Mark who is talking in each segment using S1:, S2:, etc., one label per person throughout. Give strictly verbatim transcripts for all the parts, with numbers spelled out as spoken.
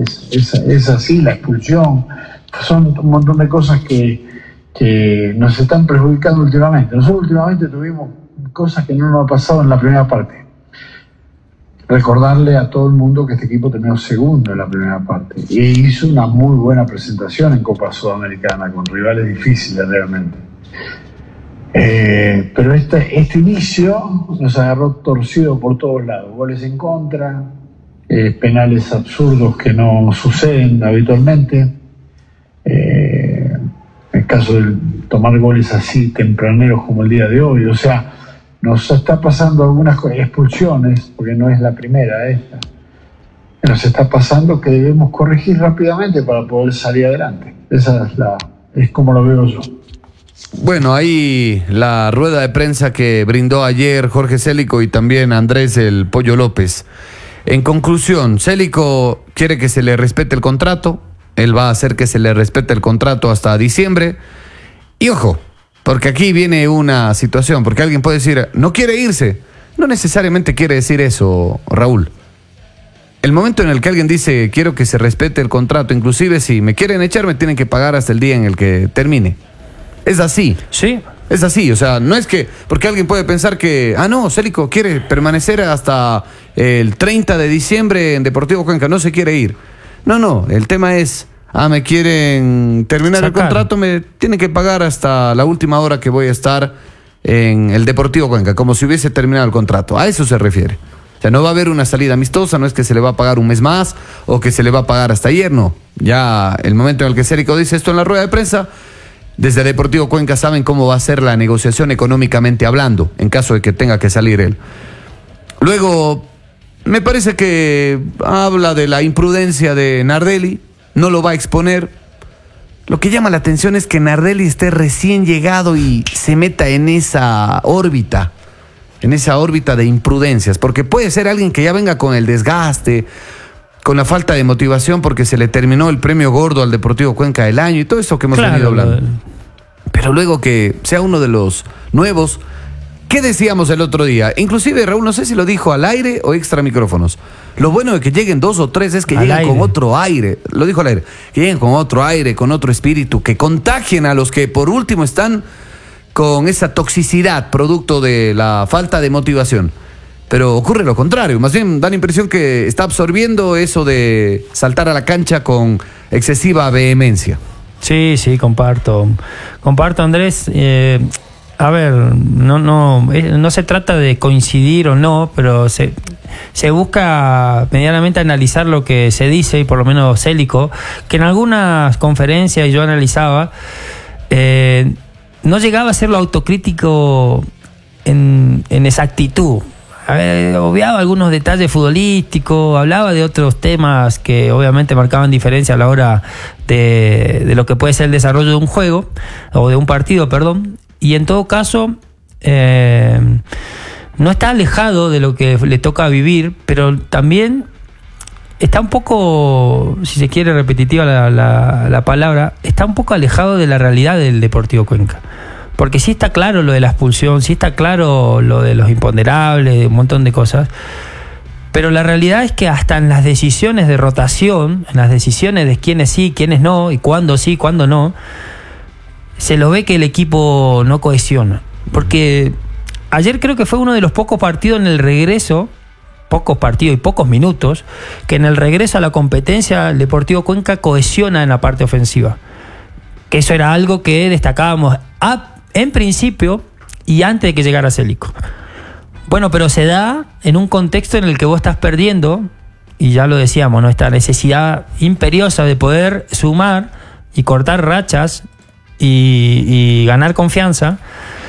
S1: es, es, es así, la expulsión, son un montón de cosas que, que nos están perjudicando últimamente. Nosotros últimamente tuvimos cosas que no nos ha pasado en la primera parte. Recordarle a todo el mundo que este equipo terminó segundo en la primera parte y hizo una muy buena presentación en Copa Sudamericana con rivales difíciles realmente. Eh, pero este, este inicio nos agarró torcido por todos lados, goles en contra, eh, penales absurdos que no suceden habitualmente, eh, el caso de tomar goles así tempraneros como el día de hoy, o sea, nos está pasando algunas expulsiones, porque no es la primera esta, nos está pasando que debemos corregir rápidamente para poder salir adelante. Esa es, la, es como lo veo yo.
S2: Bueno, ahí la rueda de prensa que brindó ayer Jorge Célico y también Andrés el Pollo López. En conclusión, Célico quiere que se le respete el contrato, él va a hacer que se le respete el contrato hasta diciembre, y ojo, porque aquí viene una situación, porque alguien puede decir, no quiere irse. No necesariamente quiere decir eso, Raúl. El momento en el que alguien dice, quiero que se respete el contrato, inclusive si me quieren echar, me tienen que pagar hasta el día en el que termine. Es así.
S3: Sí.
S2: Es así, o sea, no es que, porque alguien puede pensar que, ah, no, Célico quiere permanecer hasta el treinta de diciembre en Deportivo Cuenca, no se quiere ir. No, no, el tema es... Ah, me quieren terminar Sacar. el contrato, me tienen que pagar hasta la última hora que voy a estar en el Deportivo Cuenca, como si hubiese terminado el contrato. A eso se refiere. O sea, no va a haber una salida amistosa, no es que se le va a pagar un mes más o que se le va a pagar hasta ayer, no. Ya el momento en el que Célico dice esto en la rueda de prensa, desde Deportivo Cuenca saben cómo va a ser la negociación económicamente hablando, en caso de que tenga que salir él. Luego, me parece que habla de la imprudencia de Nardelli. No lo va a exponer. Lo que llama la atención es que Nardelli esté recién llegado y se meta en esa órbita, en esa órbita de imprudencias, porque puede ser alguien que ya venga con el desgaste, con la falta de motivación porque se le terminó el premio gordo al Deportivo Cuenca del año y todo eso que hemos claro, venido hablando. Pero luego que sea uno de los nuevos. ¿Qué decíamos el otro día? Inclusive, Raúl, no sé si lo dijo al aire o extra micrófonos. Lo bueno de que lleguen dos o tres es que al lleguen aire. con otro aire. Lo dijo al aire. Que lleguen con otro aire, con otro espíritu, que contagien a los que por último están con esa toxicidad, producto de la falta de motivación. Pero ocurre lo contrario. Más bien da la impresión que está absorbiendo eso de saltar a la cancha con excesiva vehemencia.
S3: Sí, sí, comparto. Comparto, Andrés. Eh... A ver, no, no, no se trata de coincidir o no, pero se, se busca medianamente analizar lo que se dice, y por lo menos Célico, que en algunas conferencias yo analizaba, eh, no llegaba a ser lo autocrítico en, en exactitud. A ver, obviaba algunos detalles futbolísticos, hablaba de otros temas que obviamente marcaban diferencia a la hora de, de lo que puede ser el desarrollo de un juego, o de un partido, perdón. Y en todo caso, eh, no está alejado de lo que le toca vivir, pero también está un poco, si se quiere repetitiva la, la, la palabra, está un poco alejado de la realidad del Deportivo Cuenca. Porque sí está claro lo de la expulsión, sí está claro lo de los imponderables, un montón de cosas, pero la realidad es que hasta en las decisiones de rotación, en las decisiones de quiénes sí, quiénes no, y cuándo sí, cuándo no, se lo ve que el equipo no cohesiona. Porque ayer creo que fue uno de los pocos partidos en el regreso, pocos partidos y pocos minutos, que en el regreso a la competencia el Deportivo Cuenca cohesiona en la parte ofensiva. Que eso era algo que destacábamos a, en principio y antes de que llegara Célico. Bueno, pero se da en un contexto en el que vos estás perdiendo, y ya lo decíamos, ¿no? Esta necesidad imperiosa de poder sumar y cortar rachas Y, y ganar confianza.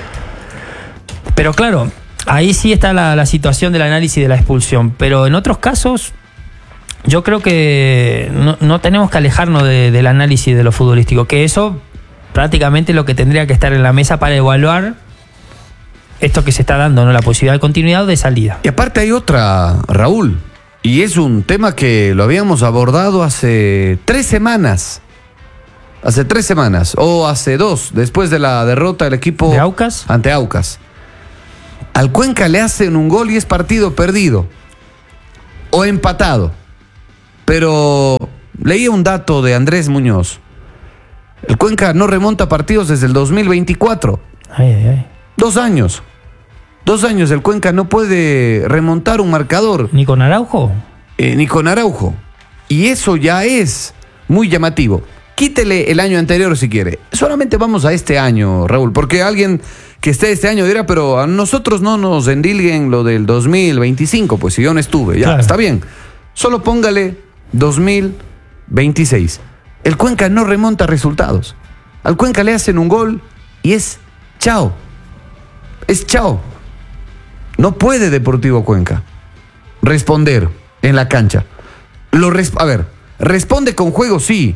S3: Pero claro, ahí sí está la, la situación del análisis de la expulsión. Pero en otros casos, yo creo que no, no tenemos que alejarnos de, del análisis de lo futbolístico, que eso prácticamente es lo que tendría que estar en la mesa para evaluar esto que se está dando, ¿no? La posibilidad de continuidad o de salida.
S2: Y aparte hay otra, Raúl, y es un tema que lo habíamos abordado hace tres semanas. Hace tres semanas, o hace dos, después de la derrota del equipo
S3: ¿De Aucas?
S2: ante Aucas. Al Cuenca le hacen un gol y es partido perdido. O empatado. Pero leía un dato de Andrés Muñoz. El Cuenca no remonta partidos desde el dos mil veinticuatro.
S3: Ay, ay, ay.
S2: Dos años. Dos años el Cuenca no puede remontar un marcador.
S3: ¿Ni con Araujo?
S2: Eh, ni con Araujo. Y eso ya es muy llamativo. Quítele el año anterior si quiere. Solamente vamos a este año, Raúl, porque alguien que esté este año dirá, pero a nosotros no nos endilguen lo del dos mil veinticinco, pues si yo no estuve, ya,
S3: claro.
S2: Está bien. Solo póngale dos mil veintiséis. El Cuenca no remonta resultados. Al Cuenca le hacen un gol y es chao. Es chao. No puede Deportivo Cuenca responder en la cancha. Lo res- a ver, responde con juego, sí.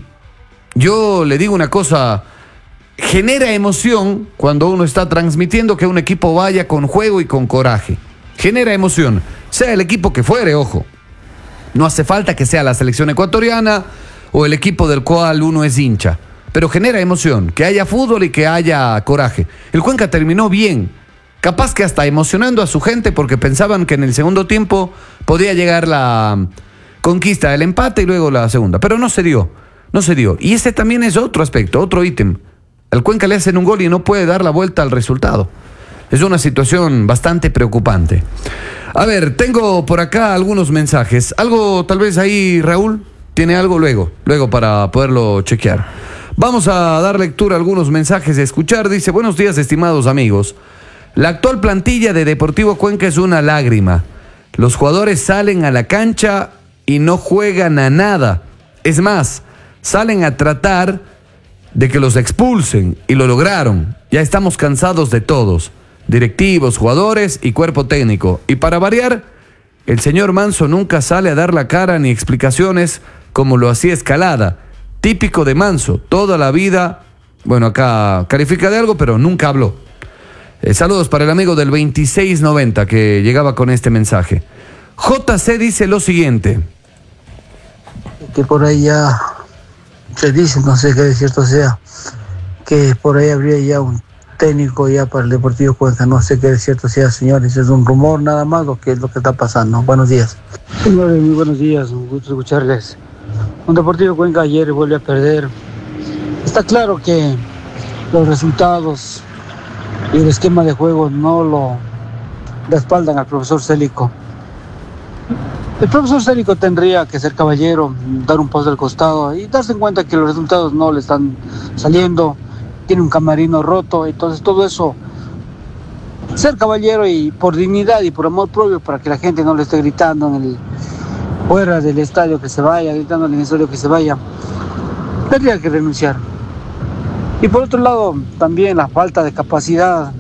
S2: Yo le digo una cosa, genera emoción cuando uno está transmitiendo que un equipo vaya con juego y con coraje. Genera emoción, sea el equipo que fuere, ojo. No hace falta que sea la selección ecuatoriana o el equipo del cual uno es hincha, pero genera emoción, que haya fútbol y que haya coraje. El Cuenca terminó bien, capaz que hasta emocionando a su gente porque pensaban que en el segundo tiempo podía llegar la conquista del empate y luego la segunda, pero no se dio. No se dio. Y ese también es otro aspecto, otro ítem. Al Cuenca le hacen un gol y no puede dar la vuelta al resultado. Es una situación bastante preocupante. A ver, tengo por acá algunos mensajes. Algo tal vez ahí, Raúl, tiene algo luego, luego para poderlo chequear. Vamos a dar lectura a algunos mensajes de escuchar. Dice, buenos días, estimados amigos. La actual plantilla de Deportivo Cuenca es una lágrima. Los jugadores salen a la cancha y no juegan a nada. Es más, salen a tratar de que los expulsen y lo lograron. Ya estamos cansados de todos, directivos, jugadores y cuerpo técnico. Y para variar, el señor Manso nunca sale a dar la cara ni explicaciones como lo hacía Escalada. Típico de Manso, toda la vida, bueno, acá califica de algo, pero nunca habló. Eh, saludos para el amigo del veintiséis noventa que llegaba con este mensaje. J C dice lo siguiente.
S4: Que por ahí ya se dice, no sé qué de cierto sea, que por ahí habría ya un técnico ya para el Deportivo Cuenca, no sé qué de cierto sea, señores, es un rumor nada más lo que es lo que está pasando. Buenos días.
S5: Señores, muy buenos días, un gusto escucharles. Un Deportivo Cuenca ayer vuelve a perder. Está claro que los resultados y el esquema de juego no lo respaldan al profesor Célico. El profesor Célico tendría que ser caballero, dar un paso al costado y darse cuenta que los resultados no le están saliendo, tiene un camarino roto, entonces todo eso, ser caballero y por dignidad y por amor propio para que la gente no le esté gritando en el, fuera del estadio que se vaya, gritando en el estadio que se vaya, tendría que renunciar. Y por otro lado, también la falta de capacidad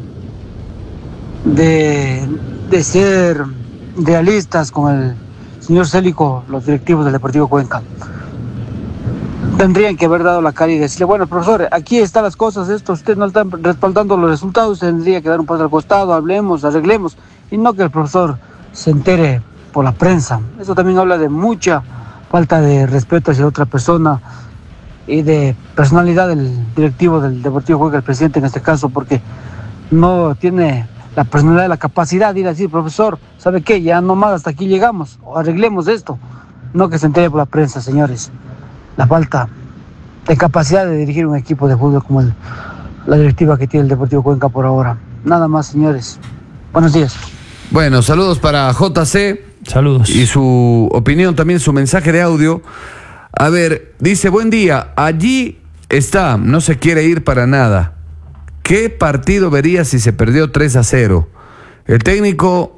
S5: de, de ser realistas con el señor Célico, los directivos del Deportivo Cuenca. Tendrían que haber dado la cara y decirle, bueno, profesor, aquí están las cosas, esto, usted no está respaldando los resultados, tendría que dar un paso al costado, hablemos, arreglemos, y no que el profesor se entere por la prensa. Eso también habla de mucha falta de respeto hacia otra persona y de personalidad del directivo del Deportivo Cuenca, el presidente en este caso, porque no tiene la personalidad, la capacidad de ir a decir, profesor, ¿sabe qué? Ya no más, hasta aquí llegamos, o arreglemos esto. No que se entere por la prensa, señores. La falta de capacidad de dirigir un equipo de fútbol como el, la directiva que tiene el Deportivo Cuenca por ahora. Nada más, señores. Buenos días.
S2: Bueno, saludos para J C.
S3: Saludos.
S2: Y su opinión, también su mensaje de audio. A ver, dice, buen día, allí está, no se quiere ir para nada. ¿Qué partido vería si se perdió tres a cero? El técnico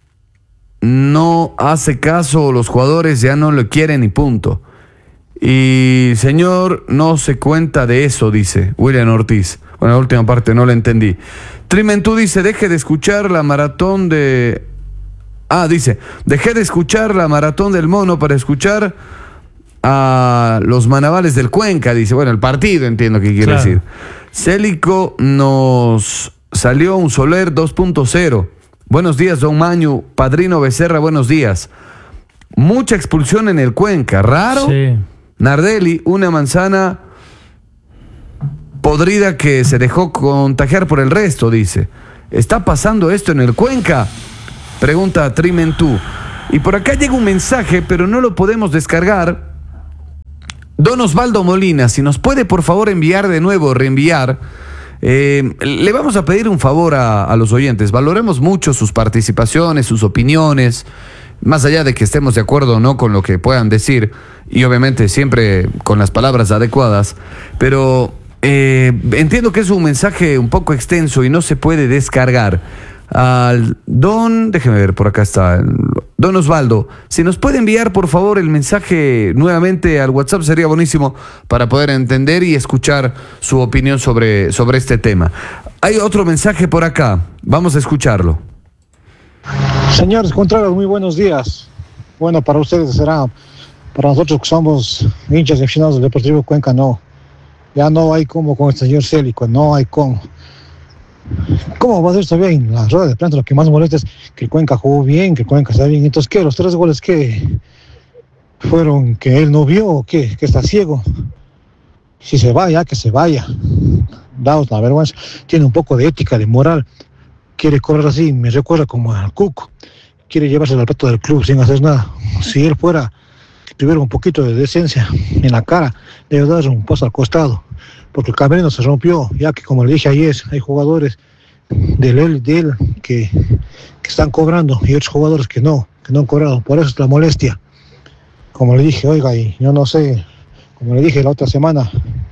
S2: no hace caso, los jugadores ya no lo quieren y punto. Y señor, no se cuenta de eso, dice William Ortiz. Bueno, la última parte no la entendí. Trimentú dice, deje de escuchar la maratón de... Ah, dice, dejé de escuchar la maratón del mono para escuchar a los manavales del Cuenca, dice. Bueno, el partido entiendo que quiere
S3: Claro.
S2: decir. Célico nos salió un Soler dos punto cero. Buenos días, don Mañu. Padrino Becerra, buenos días. Mucha expulsión en el Cuenca. Raro.
S3: Sí.
S2: Nardelli, una manzana podrida que se dejó contagiar por el resto, dice. ¿Está pasando esto en el Cuenca? Pregunta Trimentú. Y por acá llega un mensaje, pero no lo podemos descargar. Don Osvaldo Molina, si nos puede por favor enviar de nuevo, reenviar, eh, le vamos a pedir un favor a, a los oyentes. Valoremos mucho sus participaciones, sus opiniones, más allá de que estemos de acuerdo o no con lo que puedan decir, y obviamente siempre con las palabras adecuadas, pero eh, entiendo que es un mensaje un poco extenso y no se puede descargar. Al don, déjeme ver, por acá está, don Osvaldo, si nos puede enviar por favor el mensaje nuevamente al WhatsApp sería buenísimo para poder entender y escuchar su opinión sobre, sobre este tema. Hay otro mensaje por acá, vamos a escucharlo.
S6: Señores contrarios, muy buenos días. Bueno, para ustedes será, para nosotros que somos hinchas y aficionados del Deportivo Cuenca, no. Ya no hay como con el señor Célico, no hay como. ¿Cómo va a ser todavía en la rueda de prensa? Lo que más molesta es que el Cuenca jugó bien, que el Cuenca está bien. Entonces, ¿qué? ¿Los tres goles que fueron que él no vio o qué? ¿Que está ciego? Si se vaya, que se vaya. Daos la vergüenza. Tiene un poco de ética, de moral. Quiere cobrar así, me recuerda como al Cuco. Quiere llevarse al plato del club sin hacer nada. Si él fuera, que tuviera un poquito de decencia en la cara, debe dar un paso al costado. Porque el camerino se rompió, ya que como le dije ayer, hay jugadores de él, de él que, que están cobrando y otros jugadores que no, que no han cobrado. Por eso es la molestia. Como le dije, oiga, y yo no sé, como le dije la otra semana,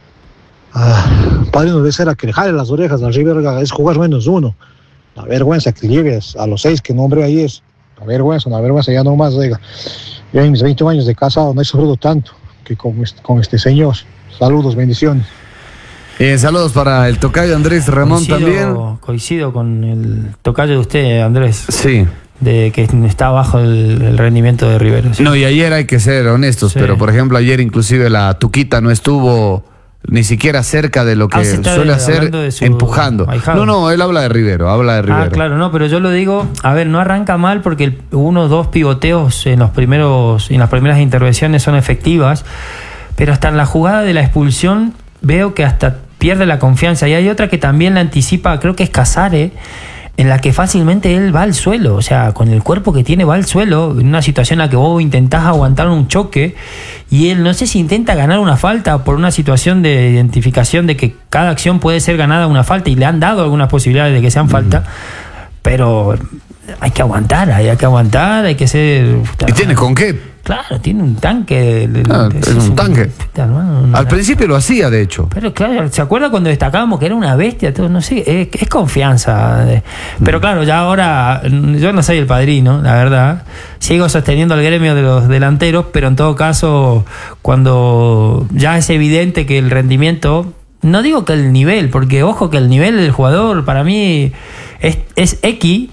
S6: a Padrino de Cera que le jale las orejas al Rivero, es jugar menos uno. La vergüenza que lleves a los seis que nombré ayer, la vergüenza, la vergüenza ya no más, oiga. Yo en mis veinte años de casado no he sufrido tanto que con este, con este señor. Saludos, bendiciones.
S2: Eh, saludos para el tocayo Andrés Ramón
S3: coincido,
S2: también.
S3: Coincido con el tocayo de usted, Andrés.
S2: Sí.
S3: De que está bajo el, el rendimiento de Rivero. ¿Sí?
S2: No, y ayer hay que ser honestos, sí. Pero por ejemplo ayer inclusive la Tuquita no estuvo ni siquiera cerca de lo que
S3: ah,
S2: suele hacer empujando.
S3: Ahijado.
S2: No, no, él habla de Rivero, habla de Rivero.
S3: Ah, claro, no, pero yo lo digo, a ver, no arranca mal porque el, uno o dos pivoteos en los primeros, en las primeras intervenciones son efectivas, pero hasta en la jugada de la expulsión veo que hasta pierde la confianza. Y hay otra que también la anticipa, creo que es Casares, en la que fácilmente él va al suelo, o sea, con el cuerpo que tiene va al suelo, en una situación en la que vos intentás aguantar un choque y él no sé si intenta ganar una falta por una situación de identificación de que cada acción puede ser ganada una falta y le han dado algunas posibilidades de que sean falta, mm. pero hay que aguantar, hay que aguantar, hay que ser...
S2: ¿Y tiene con qué?
S3: Claro, tiene un tanque.
S2: Ah, es, es un, un tanque. Puta, hermano, una... Al principio lo hacía, de hecho.
S3: Pero claro, ¿se acuerda cuando destacábamos que era una bestia? Todo, no sé, es, es confianza. Pero mm. claro, ya ahora, yo no soy el padrino, la verdad. Sigo sosteniendo el gremio de los delanteros, pero en todo caso, cuando ya es evidente que el rendimiento, no digo que el nivel, porque ojo que el nivel del jugador para mí es, es X.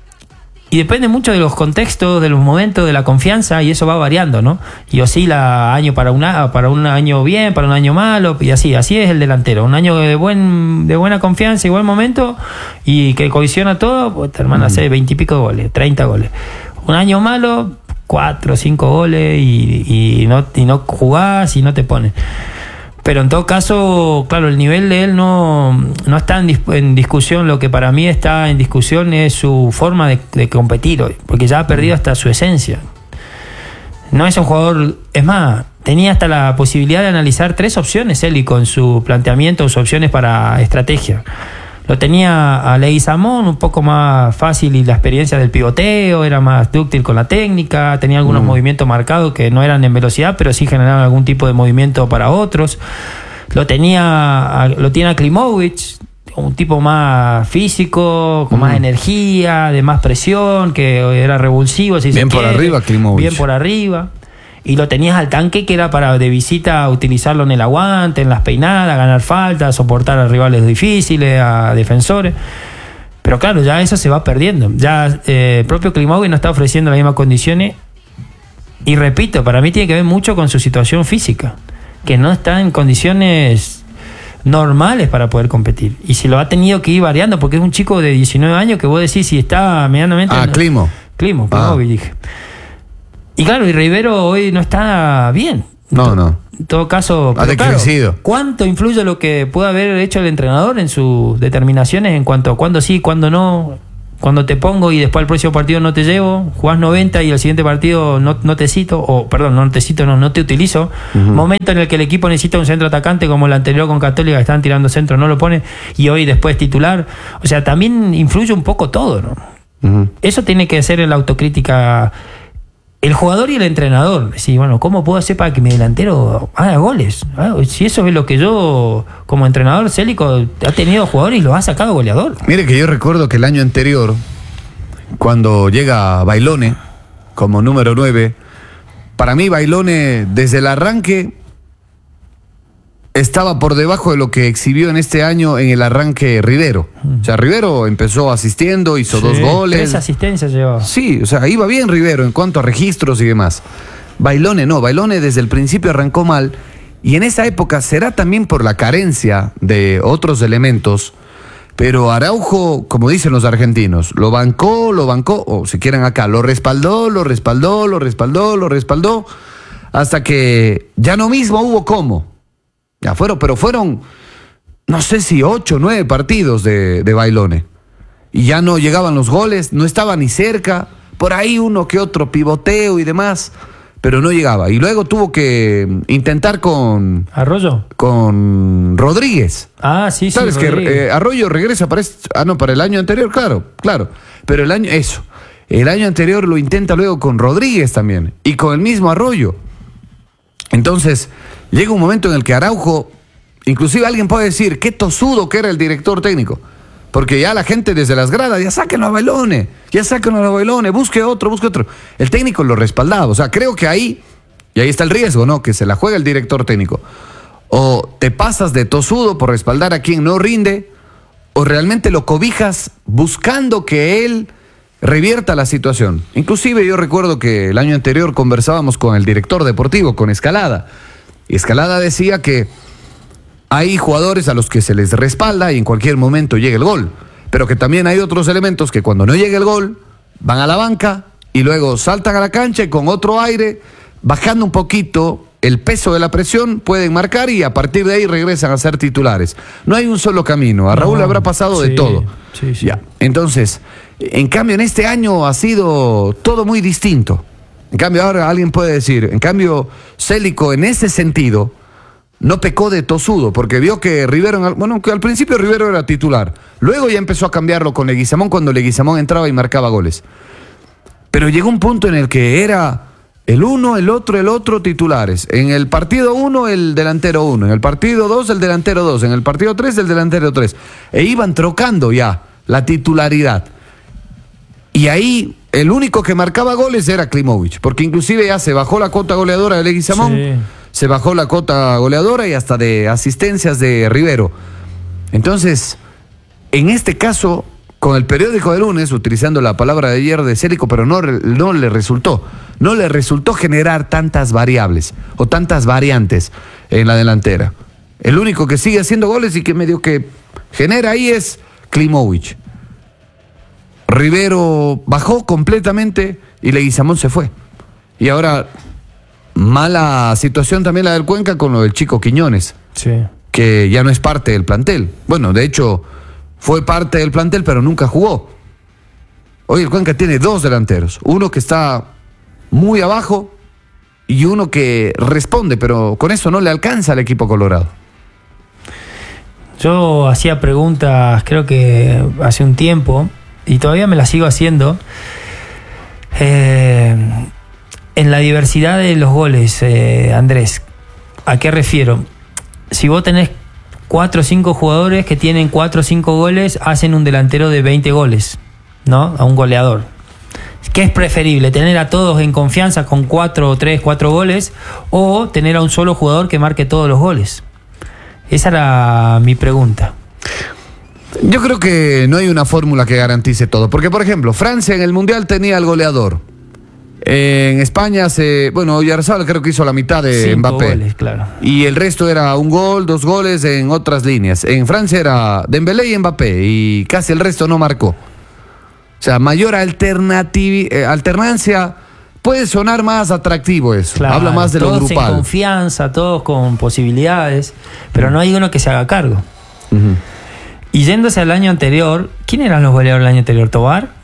S3: Y depende mucho de los contextos, de los momentos, de la confianza, y eso va variando, ¿no? Y oscila año para una, para un año bien, para un año malo, y así, así es el delantero. Un año de buen, de buena confianza y buen momento, y que cohesiona todo, pues te hermano, hace veinte y pico goles, treinta goles. Un año malo, cuatro, cinco goles, y, y no, y no jugás y no te pones. Pero en todo caso, claro, el nivel de él no, no está en, dis- en discusión. Lo que para mí está en discusión es su forma de, de competir hoy, porque ya ha perdido hasta su esencia. No es un jugador, es más, tenía hasta la posibilidad de analizar tres opciones él y con su planteamiento, sus opciones para estrategia. Lo tenía a Leguizamón un poco más fácil y la experiencia del pivoteo, era más dúctil con la técnica, tenía algunos mm. movimientos marcados que no eran en velocidad, pero sí generaban algún tipo de movimiento para otros. Lo tenía, lo tiene a Klimovic, un tipo más físico, con mm. más energía, de más presión, que era revulsivo. Si
S2: bien
S3: se
S2: por
S3: quiere,
S2: arriba, Klimovic.
S3: Bien por arriba. Y lo tenías al tanque que era para de visita utilizarlo en el aguante, en las peinadas, ganar faltas, soportar a rivales difíciles, a defensores. Pero claro, ya eso se va perdiendo. Ya eh, el propio Klimovic no está ofreciendo las mismas condiciones. Y repito, para mí tiene que ver mucho con su situación física, que no está en condiciones normales para poder competir. Y si lo ha tenido que ir variando, porque es un chico de diecinueve años que vos decís si está medianamente...
S2: Ah, Klimo.
S3: Klimo, Klimovic, ah. dije. Y claro, y Rivero hoy no está bien.
S2: No, no.
S3: En todo caso,
S2: ha decrecido.
S3: Claro, ¿cuánto influye lo que puede haber hecho el entrenador en sus determinaciones en cuanto a cuándo sí, cuándo no? Cuando te pongo y después el próximo partido no te llevo, jugás noventa y el siguiente partido no, no te cito, o perdón, no te cito, no, no te utilizo. Uh-huh. Momento en el que el equipo necesita un centro atacante, como el anterior con Católica, que estaban tirando centro, no lo pone, y hoy después titular. O sea, también influye un poco todo, ¿no? Uh-huh. Eso tiene que ser en la autocrítica el jugador y el entrenador. Decir, bueno, ¿cómo puedo hacer para que mi delantero haga goles? Ah, si eso es lo que yo, como entrenador, Célico ha tenido jugadores y los ha sacado goleador.
S2: Mire que yo recuerdo que el año anterior, cuando llega Bailone como número nueve, para mí Bailone desde el arranque estaba por debajo de lo que exhibió en este año en el arranque Rivero. O sea, Rivero empezó asistiendo, hizo sí, dos goles.
S3: Tres asistencias llevaba.
S2: Sí, o sea, iba bien Rivero en cuanto a registros y demás. Bailone no, Bailone desde el principio arrancó mal, y en esa época será también por la carencia de otros elementos, pero Araujo, como dicen los argentinos, lo bancó, lo bancó, o si quieren acá, lo respaldó, lo respaldó, lo respaldó, lo respaldó, hasta que ya no mismo hubo cómo. Ya fueron, pero fueron, no sé si ocho, nueve partidos de, de Bailone. Y ya no llegaban los goles, no estaba ni cerca, por ahí uno que otro pivoteo y demás, pero no llegaba. Y luego tuvo que intentar con...
S3: ¿Arroyo?
S2: Con Rodríguez.
S3: Ah, sí, sí.
S2: ¿Sabes que eh, Arroyo regresa para este, ah, no, para el año anterior? Claro, claro. Pero el año, eso, el año anterior lo intenta luego con Rodríguez también, y con el mismo Arroyo. Entonces, llega un momento en el que Araujo, inclusive alguien puede decir, qué tosudo que era el director técnico, porque ya la gente desde las gradas, ya sáquenlo a Bailone, ya sáquenlo a Bailone, busque otro, busque otro. El técnico lo respaldaba, o sea, creo que ahí, y ahí está el riesgo, ¿no? Que se la juega el director técnico. O te pasas de tosudo por respaldar a quien no rinde, o realmente lo cobijas buscando que él revierta la situación. Inclusive yo recuerdo que el año anterior conversábamos con el director deportivo, con Escalada, y Escalada decía que hay jugadores a los que se les respalda y en cualquier momento llega el gol, pero que también hay otros elementos que cuando no llega el gol van a la banca y luego saltan a la cancha y con otro aire, bajando un poquito el peso de la presión, pueden marcar y a partir de ahí regresan a ser titulares. No hay un solo camino. A Raúl no, le habrá pasado sí, de todo.
S3: Sí, sí.
S2: Ya. Entonces, en cambio, en este año ha sido todo muy distinto. En cambio, ahora alguien puede decir, en cambio, Célico en ese sentido no pecó de tosudo, porque vio que Rivero, bueno, que al principio Rivero era titular, luego ya empezó a cambiarlo con Leguizamón cuando Leguizamón entraba y marcaba goles. Pero llegó un punto en el que era el uno, el otro, el otro titulares. En el partido uno, el delantero uno. En el partido dos, el delantero dos. En el partido tres, el delantero tres. E iban trocando ya la titularidad. Y ahí el único que marcaba goles era Klimovic, porque inclusive ya se bajó la cuota goleadora de Leguizamón, sí. Se bajó la cuota goleadora y hasta de asistencias de Rivero. Entonces, en este caso, con el periódico de lunes, utilizando la palabra de ayer de Célico, pero no, no le resultó, no le resultó generar tantas variables o tantas variantes en la delantera. El único que sigue haciendo goles y que medio que genera ahí es Klimovic. Rivero bajó completamente y Leguizamón se fue. Y ahora, mala situación también la del Cuenca con lo del Chico Quiñones,
S3: sí.
S2: Que ya no es parte del plantel. Bueno, de hecho, fue parte del plantel, pero nunca jugó. Hoy el Cuenca tiene dos delanteros. Uno que está muy abajo y uno que responde, pero con eso no le alcanza al equipo colorado.
S3: Yo hacía preguntas, creo que hace un tiempo, y todavía me las sigo haciendo. Eh, en la diversidad de los goles, eh, Andrés, ¿a qué refiero? Si vos tenés cuatro o cinco jugadores que tienen cuatro o cinco goles, hacen un delantero de veinte goles, ¿no? A un goleador. ¿Qué es preferible? ¿Tener a todos en confianza con cuatro o tres, cuatro goles, o tener a un solo jugador que marque todos los goles? Esa era mi pregunta.
S2: Yo creo que no hay una fórmula que garantice todo, porque por ejemplo, Francia en el Mundial tenía al goleador. En España se, bueno, Oyarzabal creo que hizo la mitad de
S3: Cinco
S2: Mbappé.
S3: Goles, claro.
S2: Y el resto era un gol, dos goles en otras líneas. En Francia era Dembélé y Mbappé y casi el resto no marcó. O sea, mayor alternativa, eh, alternancia, puede sonar más atractivo eso. Claro, habla más de lo grupal.
S3: Todos en confianza, todos con posibilidades, pero no hay uno que se haga cargo.
S2: Uh-huh.
S3: Y yéndose al año anterior, ¿quién eran los goleadores del año anterior? ¿Tobar?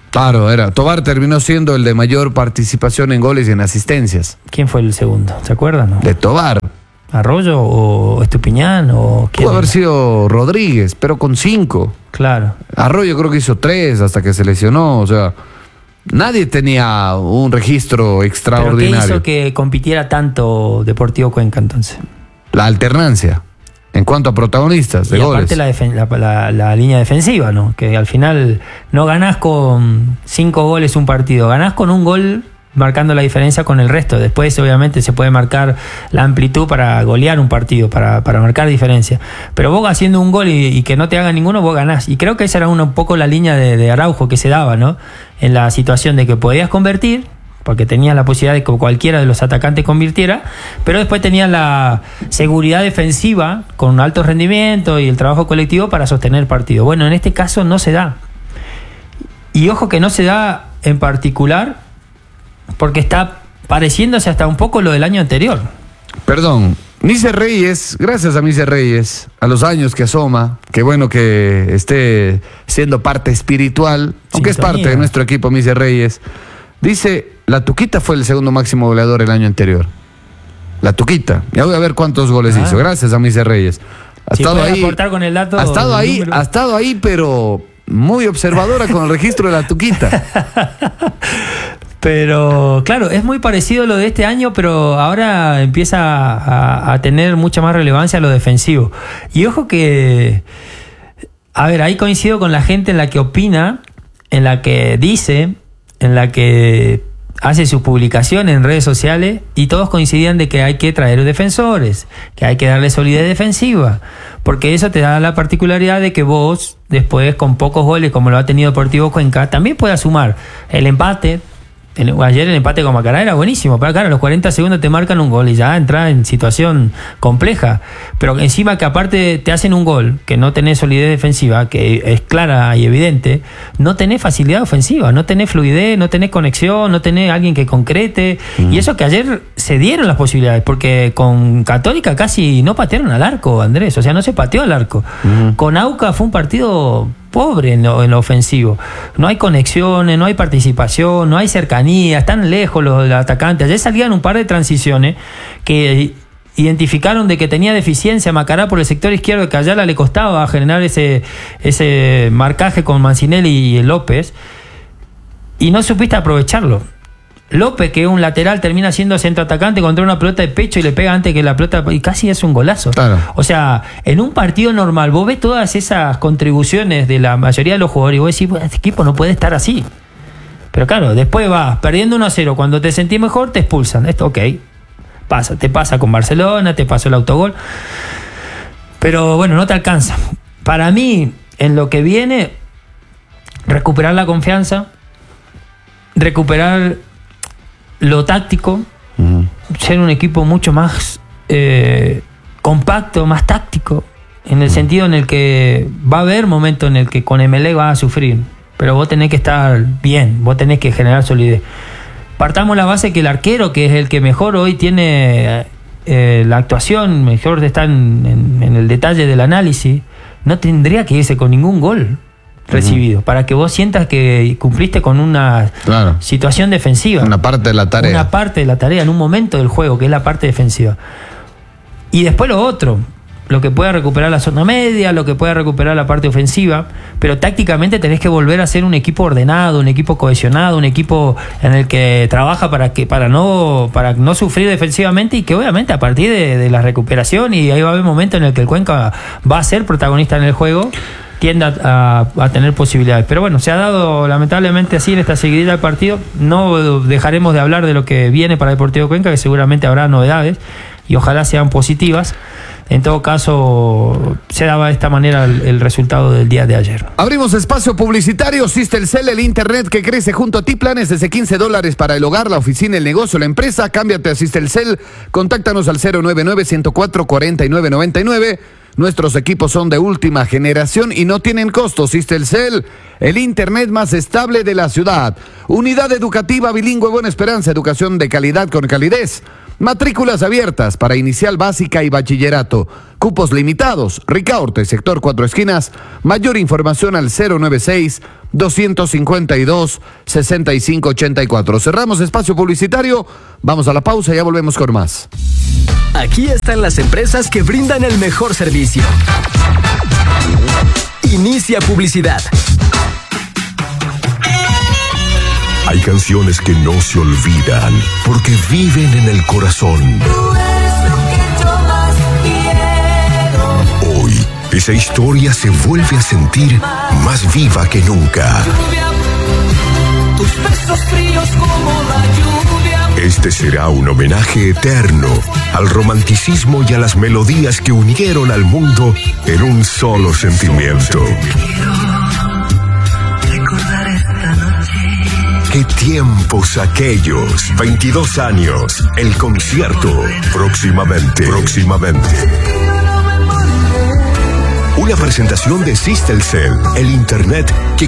S2: Claro, era. Tobar terminó siendo el de mayor participación en goles y en asistencias.
S3: ¿Quién fue el segundo? ¿Se acuerdan? No?
S2: De Tobar.
S3: ¿Arroyo o Estupiñán? O
S2: Pudo haber sido Rodríguez, pero con cinco.
S3: Claro.
S2: Arroyo creo que hizo tres hasta que se lesionó, o sea, nadie tenía un registro extraordinario.
S3: ¿Pero qué hizo que compitiera tanto Deportivo Cuenca entonces?
S2: La alternancia. En cuanto a protagonistas de
S3: y
S2: goles.
S3: aparte la, defen- la, la, la línea defensiva, ¿no? Que al final no ganás con cinco goles un partido, ganás con un gol marcando la diferencia con el resto. Después obviamente se puede marcar la amplitud para golear un partido, para, para marcar diferencia. Pero vos haciendo un gol y, y que no te haga ninguno, vos ganás. Y creo que esa era una, un poco la línea de, de Araujo que se daba, ¿no? En la situación de que podías convertir, porque tenías la posibilidad de que cualquiera de los atacantes convirtiera, pero después tenías la seguridad defensiva con alto rendimiento y el trabajo colectivo para sostener el partido. Bueno, en este caso no se da. Y ojo que no se da en particular porque está pareciéndose hasta un poco lo del año anterior.
S2: Perdón, Mise Reyes, gracias a Mise Reyes, a los años que asoma, qué bueno que esté siendo parte espiritual, aunque es parte de nuestro equipo Mise Reyes, dice... La Tuquita fue el segundo máximo goleador el año anterior. La Tuquita. Ya voy a ver cuántos goles ah. hizo. Gracias a Mise Reyes. Ha
S3: si
S2: estado ahí.
S3: Con el dato,
S2: ha estado ahí, número. ha estado ahí, pero muy observadora con el registro de la Tuquita.
S3: Pero claro, es muy parecido lo de este año, pero ahora empieza a, a tener mucha más relevancia lo defensivo. Y ojo que, a ver, ahí coincido con la gente en la que opina, en la que dice, en la que hace sus publicaciones en redes sociales y todos coincidían de que hay que traer defensores, que hay que darle solidez defensiva, porque eso te da la particularidad de que vos, después con pocos goles como lo ha tenido Deportivo Cuenca, también puedas sumar el empate. El, ayer el empate con Macará era buenísimo, pero claro, a los cuarenta segundos te marcan un gol y ya entras en situación compleja. Pero encima que aparte te hacen un gol, que no tenés solidez defensiva, que es clara y evidente, no tenés facilidad ofensiva, no tenés fluidez, no tenés conexión, no tenés alguien que concrete. Mm. Y eso que ayer se dieron las posibilidades, porque con Católica casi no patearon al arco, Andrés, o sea, no se pateó al arco. Mm. Con Aucas fue un partido pobre en lo, en lo ofensivo. No hay conexiones, no hay participación, no hay cercanía, están lejos los, los atacantes. Ayer salían un par de transiciones que identificaron de que tenía deficiencia Macará por el sector izquierdo, que a Ayala le costaba generar ese, ese marcaje con Mancinelli y López, y no supiste aprovecharlo. López, que es un lateral, termina siendo centro atacante contra una pelota de pecho y le pega antes que la pelota, y casi es un golazo. Claro. O sea, en un partido normal vos ves todas esas contribuciones de la mayoría de los jugadores y vos decís, bueno, este equipo no puede estar así. Pero claro, después vas perdiendo uno a cero, cuando te sentís mejor te expulsan. Esto, ok, pasa, te pasa con Barcelona, te pasó el autogol, pero bueno, no te alcanza. Para mí, en lo que viene, recuperar la confianza, recuperar lo táctico, uh-huh. ser un equipo mucho más eh, compacto, más táctico, en el uh-huh. sentido en el que va a haber momentos en el que con M L E va a sufrir, pero vos tenés que estar bien, vos tenés que generar solidez. Partamos la base que el arquero, que es el que mejor hoy tiene eh, la actuación, mejor está en, en, en el detalle del análisis, no tendría que irse con ningún gol recibido, uh-huh. para que vos sientas que cumpliste con una claro. situación defensiva.
S2: Una parte de la tarea.
S3: Una parte de la tarea en un momento del juego, que es la parte defensiva. Y después lo otro, lo que pueda recuperar la zona media, lo que pueda recuperar la parte ofensiva, pero tácticamente tenés que volver a ser un equipo ordenado, un equipo cohesionado, un equipo en el que trabaja para que para no para no sufrir defensivamente, y que obviamente a partir de, de la recuperación, y ahí va a haber un momento en el que el Cuenca va a ser protagonista en el juego, tienda a, a tener posibilidades. Pero bueno, se ha dado lamentablemente así en esta seguidilla del partido. No dejaremos de hablar de lo que viene para Deportivo Cuenca, que seguramente habrá novedades y ojalá sean positivas. En todo caso, se daba de esta manera el, el resultado del día de ayer.
S2: Abrimos espacio publicitario. Sistelcel, el internet que crece junto a ti. Planes desde quince dólares para el hogar, la oficina, el negocio, la empresa. Cámbiate a Sistelcel. Contáctanos al cero nueve nueve, ciento cuatro, cuarenta y nueve noventa y nueve. Nuestros equipos son de última generación y no tienen costo. Sistelcel, el internet más estable de la ciudad. Unidad educativa bilingüe Buena Esperanza, educación de calidad con calidez. Matrículas abiertas para inicial básica y bachillerato. Cupos limitados. Ricaurte, sector Cuatro Esquinas. Mayor información al cero nueve seis, dos cinco dos, seis cinco ocho cuatro. Cerramos espacio publicitario. Vamos a la pausa y ya volvemos con más.
S7: Aquí están las empresas que brindan el mejor servicio. Inicia publicidad.
S8: Hay canciones que no se olvidan porque viven en el corazón.
S9: Tú eres lo que yo más quiero.
S8: Hoy, esa historia se vuelve a sentir más viva que nunca.
S9: Lluvia, tus besos fríos como la lluvia.
S8: Este será un homenaje eterno al romanticismo y a las melodías que unieron al mundo en un solo sentimiento.
S9: Recordar esta noche.
S8: ¡Qué tiempos aquellos! veintidós años, el concierto. Próximamente, próximamente. Una presentación de Systelcel, el internet que